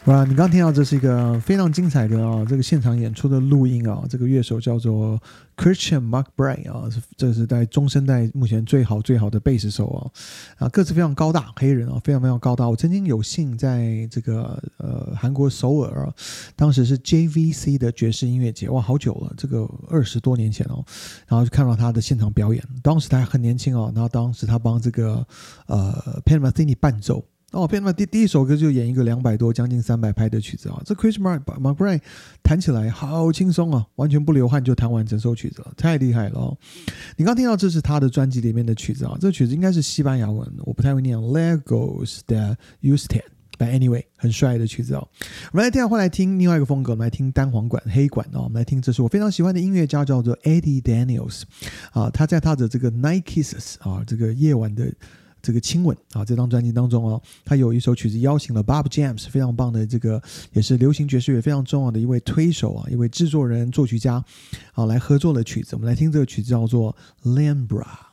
哇，你刚刚听到这是一个非常精彩的这个现场演出的录音这个乐手叫做 Christian McBride 这是在中生代目前最好的贝斯手个子非常高大，黑人非常非常高大。我曾经有幸在这个韩国首尔当时是 JVC 的爵士音乐节，哇，好久了，这个20多年前然后就看到他的现场表演，当时他还很年轻然后当时他帮这个Pat Metheny 伴奏。Pat Metheny 第一首歌就演一个200多将近300拍的曲子这 Chris McBride 弹起来好轻松完全不流汗就弹完整首曲子太厉害了你刚听到这是他的专辑里面的曲子这个曲子应该是西班牙文，我不太会念 Legos de Usted。But anyway 很帅的曲子我们来电话来听另外一个风格，我们来听单簧管黑管我们来听这是我非常喜欢的音乐家叫做 Eddie Daniels 他在他的这个 Night Kisses 这个夜晚的这个亲吻这张专辑当中他有一首曲子邀请了 Bob James 非常棒的这个也是流行爵士乐非常重要的一位推手一位制作人作曲家来合作的曲子，我们来听这个曲子叫做 Lambra。